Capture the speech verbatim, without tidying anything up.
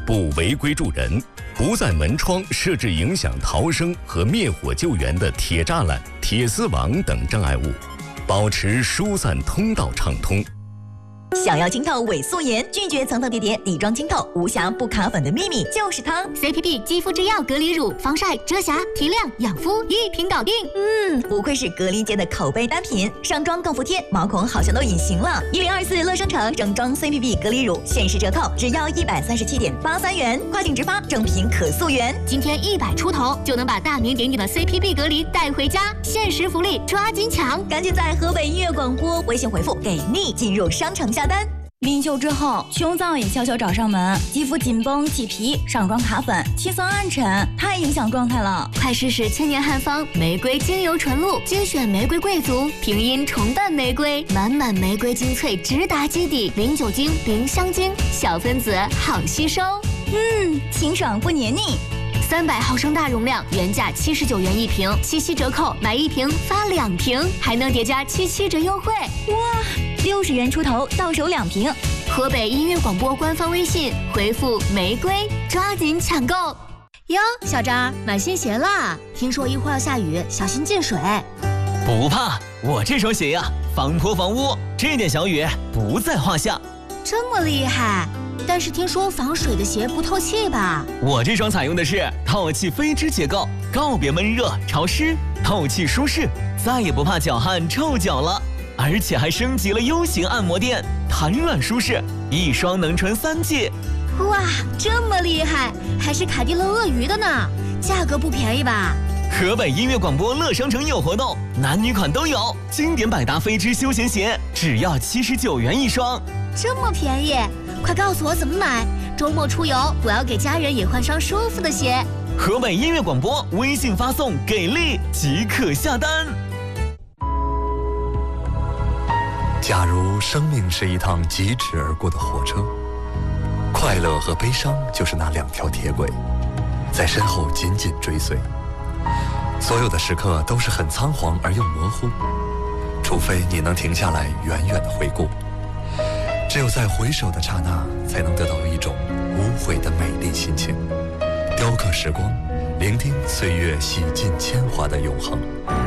不违规助人，不在门窗设置影响逃生和灭火救援的铁栅栏、铁丝网等障碍物，保持疏散通道畅通。 想要清透伪素颜，拒绝层层叠叠底妆清透，无瑕不卡粉的秘密就是它 C P B 肌肤之钥隔离乳，防晒、遮瑕、提亮、养肤一瓶搞定。 嗯，不愧是隔离界的口碑单品，上妆更服帖，毛孔好像都隐形了。一零二四乐生城整装 C P B 隔离乳限时折扣，只要一百三十七点八三元，跨境直发，正品可溯源。 今天一百出头就能把大名鼎鼎的 C P B 隔离带回家，限时福利，抓紧抢！ 赶紧在河北音乐广播微信回复“给力”进入商城下单。临秀之后，胸燥也悄悄找上门，肌肤紧绷起皮，上妆卡粉，气色暗沉，太影响状态了。 快试试千年汉方玫瑰精油纯露，精选玫瑰贵族，平阴重瓣玫瑰，满满玫瑰精粹直达基底，零酒精，零香精，小分子好吸收。 嗯，清爽不黏腻。 三百毫升大容量，原价七十九元一瓶，七夕折扣买一瓶发两瓶，还能叠加七七折优惠。 哇，六十元出头到手两瓶。 河北音乐广播官方微信回复玫瑰，抓紧抢购。 哟，小张买新鞋啦！听说一会儿要下雨，小心进水。 不怕，我这双鞋呀、啊，防泼防污，这点小雨不在话下。 这么厉害？但是听说防水的鞋不透气吧？ 我这双采用的是透气飞织结构，告别闷热潮湿，透气舒适，再也不怕脚汗臭脚了。而且还升级了 U 型按摩垫，弹软舒适，一双能穿三季。 哇，这么厉害，还是凯迪乐鳄鱼的呢，价格不便宜吧？ 河北音乐广播乐商城有活动，男女款都有，经典百搭飞织休闲鞋只要七十九元一双， 这么便宜，快告诉我怎么买！周末出游，我要给家人也换双舒服的鞋。 河北音乐广播微信发送“给力”即可下单。 假如生命是一趟疾驰而过的火车，快乐和悲伤就是那两条铁轨，在身后紧紧追随。所有的时刻都是很仓皇而又模糊，除非你能停下来远远的回顾。只有在回首的刹那，才能得到一种无悔的美丽心情，雕刻时光，聆听岁月洗尽铅华的永恒。